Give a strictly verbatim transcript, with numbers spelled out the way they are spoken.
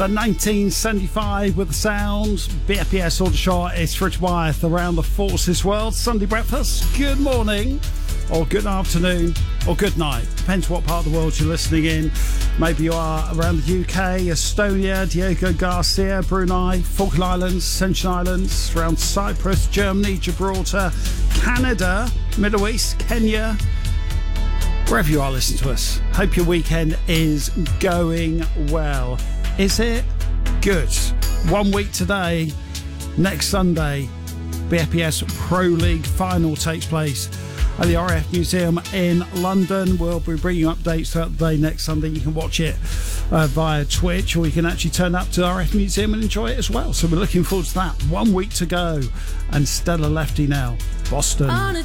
The nineteen seventy-five with the sounds. B F P S Aldershot. It's Rich Wyeth around the Forces World. Sunday breakfast. Good morning, or good afternoon, or good night. Depends what part of the world you're listening in. Maybe you are around the U K, Estonia, Diego Garcia, Brunei, Falkland Islands, Ascension Islands, around Cyprus, Germany, Gibraltar, Canada, Middle East, Kenya. Wherever you are listening to us, hope your weekend is going well. Is it? Good. One week today, next Sunday, B F P S Pro League final takes place at the R A F Museum in London. We'll be bringing you updates throughout the day next Sunday. You can watch it uh, via Twitch, or you can actually turn up to the R A F Museum and enjoy it as well. So we're looking forward to that. One week to go, and Stella Lefty now, Boston.